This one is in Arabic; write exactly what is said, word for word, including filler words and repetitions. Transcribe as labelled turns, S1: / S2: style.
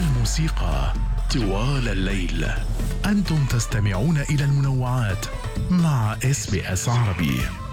S1: الموسيقى طوال الليل. أنتم تستمعون إلى المنوعات مع إس بي إس عربي.